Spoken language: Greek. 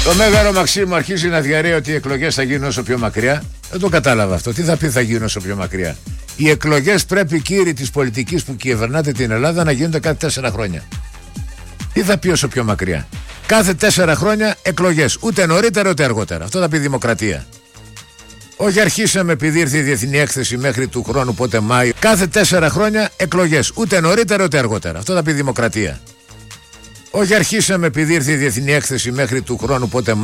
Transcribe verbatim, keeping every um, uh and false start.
Το Μέγαρο Μαξίμου αρχίζει να διαρρέει ότι οι εκλογές θα γίνουν όσο πιο μακριά. Δεν το κατάλαβα αυτό. Τι θα πει θα γίνουν όσο πιο μακριά? Οι εκλογές πρέπει, κύριοι της πολιτικής που κυβερνάτε την Ελλάδα, να γίνονται κάθε τέσσερα χρόνια. Τι θα πει όσο πιο μακριά? Κάθε τέσσερα χρόνια εκλογές. Ούτε νωρίτερα ούτε αργότερα. Αυτό θα πει δημοκρατία. Όχι αρχίσαμε επειδή ήρθε η διεθνή έκθεση μέχρι του χρόνου, πότε Μάιο. Κάθε τέσσερα χρόνια εκλογές. Ούτε νωρίτερα ούτε αργότερα. Αυτό θα πει δημοκρατία. Όχι αρχίσαμε επειδή ήρθε η διεθνή έκθεση μέχρι του χρόνου, πότε